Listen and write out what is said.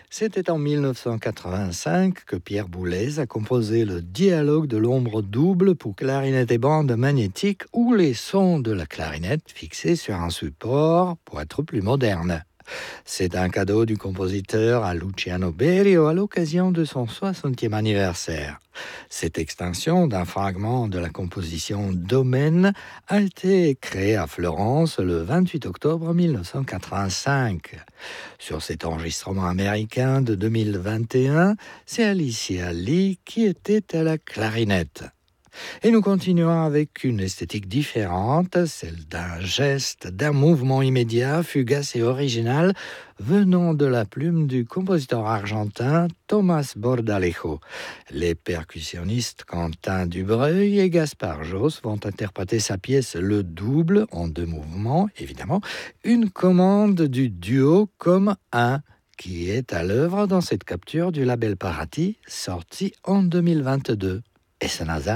C'était en 1985 que Pierre Boulez a composé le dialogue de l'ombre double pour clarinette et bande magnétique où les sons de la clarinette fixés sur un support pour être plus moderne. C'est un cadeau du compositeur à Luciano Berio à l'occasion de son 60e anniversaire. Cette extension d'un fragment de la composition Domaine a été créée à Florence le 28 octobre 1985. Sur cet enregistrement américain de 2021, c'est Alicia Lee qui était à la clarinette. Et nous continuons avec une esthétique différente, celle d'un geste, d'un mouvement immédiat, fugace et original, venant de la plume du compositeur argentin Tomás Bordalejo. Les percussionnistes Quentin Dubreuil et Gaspard Josse vont interpréter sa pièce Le Double, en 2 mouvements, évidemment, une commande du duo comme un qui est à l'œuvre dans cette capture du label Parati, sortie en 2022. Est-ce un hasard ?